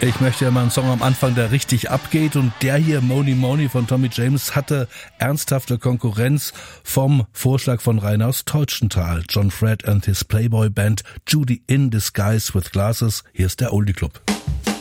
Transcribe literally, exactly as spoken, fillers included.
Ich möchte ja mal einen Song am Anfang, der richtig abgeht, und der hier, Money Money von Tommy James, hatte ernsthafte Konkurrenz vom Vorschlag von Rainer aus Teutschenthal. John Fred and his Playboy Band, Judy in Disguise with Glasses. Hier ist der Oldie Club.